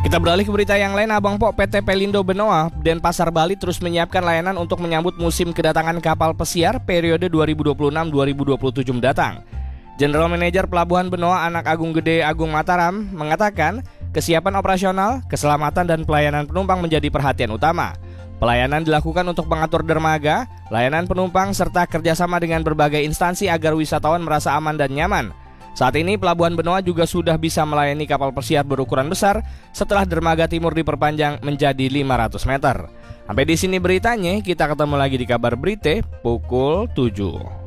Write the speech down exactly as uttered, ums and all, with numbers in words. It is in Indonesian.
Kita beralih ke berita yang lain, Abang Po. P T Pelindo Benoa Denpasar Bali terus menyiapkan layanan untuk menyambut musim kedatangan kapal pesiar periode dua ribu dua puluh enam dua ribu dua puluh tujuh mendatang. General Manager Pelabuhan Benoa Anak Agung Gede Agung Mataram mengatakan, kesiapan operasional, keselamatan dan pelayanan penumpang menjadi perhatian utama. Pelayanan dilakukan untuk mengatur dermaga, layanan penumpang serta kerjasama dengan berbagai instansi agar wisatawan merasa aman dan nyaman. Saat ini Pelabuhan Benoa juga sudah bisa melayani kapal pesiar berukuran besar setelah dermaga timur diperpanjang menjadi lima ratus meter. Sampai di sini beritanya, kita ketemu lagi di kabar berita pukul tujuh.